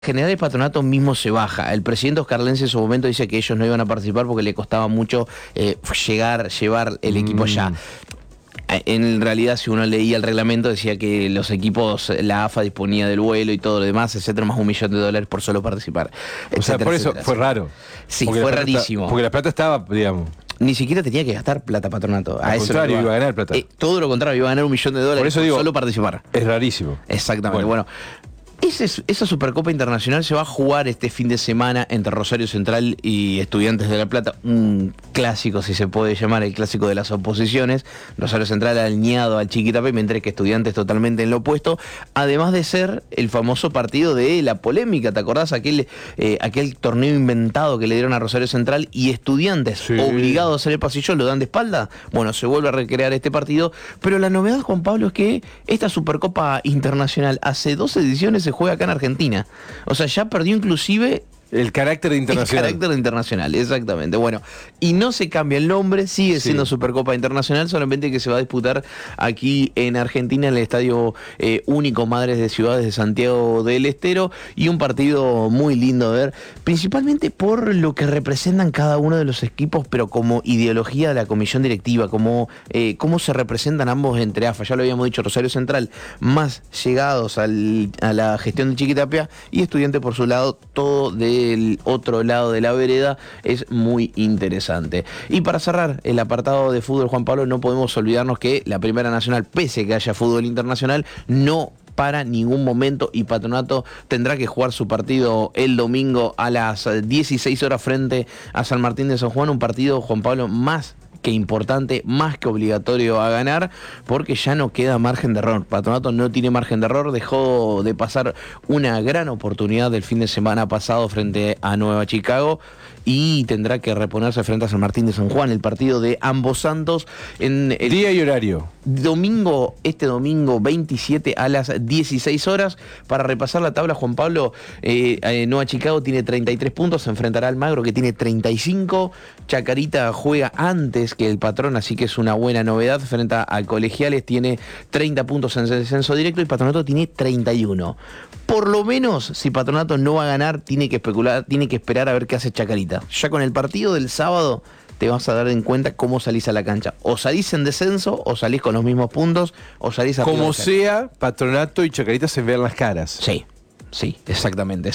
general el patronato mismo se baja. El presidente Oscar Lenz en su momento dice que ellos no iban a participar porque le costaba mucho llevar el equipo allá. En realidad, si uno leía el reglamento, decía que los equipos, la AFA disponía del vuelo y todo lo demás, etcétera, más $1 millón por solo participar. O sea, por eso fue raro. Sí, fue rarísimo. Porque la plata estaba, digamos. Ni siquiera tenía que gastar plata, patronato. Al contrario, iba a ganar plata. Todo lo contrario, iba a ganar $1 millón por eso digo, solo participar. Es rarísimo. Exactamente. Bueno, esa Supercopa Internacional se va a jugar este fin de semana entre Rosario Central y Estudiantes de La Plata. Un clásico, si se puede llamar, el clásico de las oposiciones. Rosario Central alineado al Chiquitapia, mientras que Estudiantes totalmente en lo opuesto. Además de ser el famoso partido de la polémica, ¿te acordás? Aquel torneo inventado que le dieron a Rosario Central y Estudiantes, obligados a hacer el pasillo, lo dan de espalda. Bueno, se vuelve a recrear este partido. Pero la novedad, Juan Pablo, es que esta Supercopa Internacional hace 2 ediciones se juega acá en Argentina. O sea, ya perdió inclusive el carácter internacional. El carácter internacional, exactamente. Bueno, y no se cambia el nombre, sigue siendo Supercopa Internacional, solamente que se va a disputar aquí en Argentina, en el Estadio Único Madres de Ciudades de Santiago del Estero, y un partido muy lindo de ver, principalmente por lo que representan cada uno de los equipos, pero como ideología de la comisión directiva, como cómo se representan ambos entre AFA. Ya lo habíamos dicho, Rosario Central más llegados a la gestión de Chiquitapia, y Estudiante por su lado, todo del otro lado de la vereda. Es muy interesante. Y para cerrar el apartado de fútbol, Juan Pablo, no podemos olvidarnos que la Primera Nacional, pese a que haya fútbol internacional, no para ningún momento, y Patronato tendrá que jugar su partido el domingo a las 16 horas frente a San Martín de San Juan, un partido, Juan Pablo, más que importante, más que obligatorio a ganar, porque ya no queda margen de error. Patronato no tiene margen de error, dejó de pasar una gran oportunidad del fin de semana pasado frente a Nueva Chicago, y tendrá que reponerse frente a San Martín de San Juan, el partido de ambos santos en el día y horario. Este domingo 27 a las 16 horas. Para repasar la tabla, Juan Pablo, Nueva Chicago tiene 33 puntos, se enfrentará al Magro, que tiene 35. Chacarita juega antes que el Patrón, así que es una buena novedad. Frente a Colegiales tiene 30 puntos en descenso directo, y Patronato tiene 31. Por lo menos, si Patronato no va a ganar, tiene que esperar a ver qué hace Chacarita. Ya con el partido del sábado te vas a dar en cuenta cómo salís a la cancha. O salís en descenso, o salís con los mismos puntos, o salís a... Como sea, Patronato y Chacarita se vean las caras. Sí, exactamente.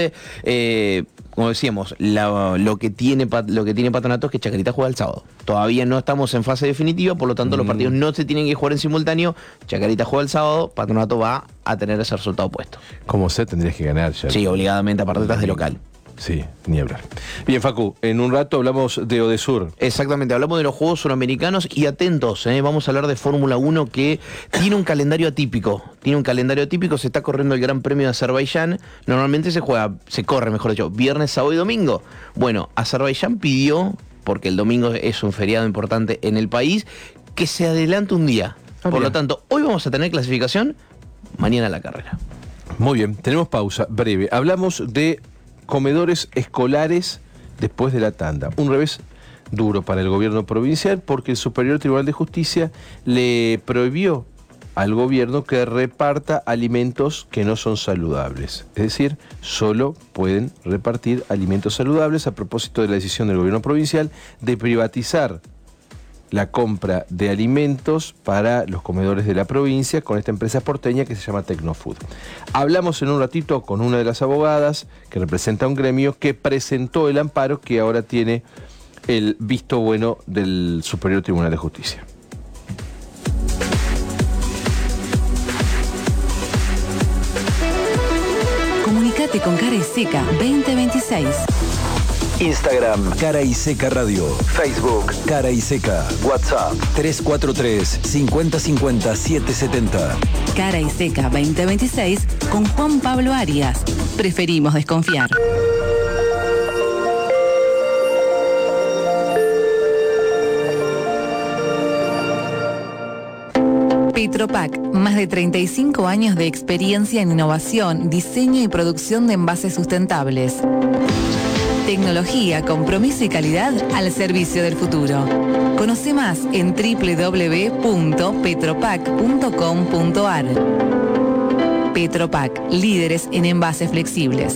Como decíamos, lo que tiene Patronato es que Chacarita juega el sábado. Todavía no estamos en fase definitiva, por lo tanto los partidos no se tienen que jugar en simultáneo. Chacarita juega el sábado, Patronato va a tener ese resultado puesto. Como sea, tendrías que ganar ya. Sí, obligadamente, aparte estás de local. Sí, ni hablar. Bien, Facu, en un rato hablamos de Odesur. Exactamente, hablamos de los Juegos Suramericanos, y atentos, vamos a hablar de Fórmula 1, que tiene un calendario atípico. Se está corriendo el Gran Premio de Azerbaiyán. Normalmente se corre, viernes, sábado y domingo. Bueno, Azerbaiyán pidió, porque el domingo es un feriado importante en el país, que se adelante un día. Por lo tanto, hoy vamos a tener clasificación, mañana la carrera. Muy bien, tenemos pausa breve. Hablamos de comedores escolares después de la tanda. Un revés duro para el gobierno provincial, porque el Superior Tribunal de Justicia le prohibió al gobierno que reparta alimentos que no son saludables. Es decir, solo pueden repartir alimentos saludables, a propósito de la decisión del gobierno provincial de privatizar la compra de alimentos para los comedores de la provincia con esta empresa porteña que se llama Tecnofood. Hablamos en un ratito con una de las abogadas que representa un gremio que presentó el amparo, que ahora tiene el visto bueno del Superior Tribunal de Justicia. Comunicate con Cara y Seca 2026. Instagram, Cara y Seca Radio. Facebook, Cara y Seca. WhatsApp, 343-5050-770. Cara y Seca 2026 con Juan Pablo Arias. Preferimos desconfiar. Petropac, más de 35 años de experiencia en innovación, diseño y producción de envases sustentables. Tecnología, compromiso y calidad al servicio del futuro. Conoce más en www.petropac.com.ar. Petropac, líderes en envases flexibles.